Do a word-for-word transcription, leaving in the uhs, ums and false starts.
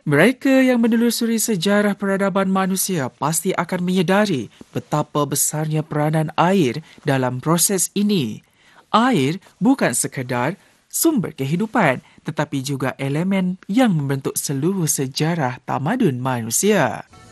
Mereka yang menelusuri sejarah peradaban manusia pasti akan menyedari betapa besarnya peranan air dalam proses ini. Air bukan sekadar sumber kehidupan, tetapi juga elemen yang membentuk seluruh sejarah tamadun manusia.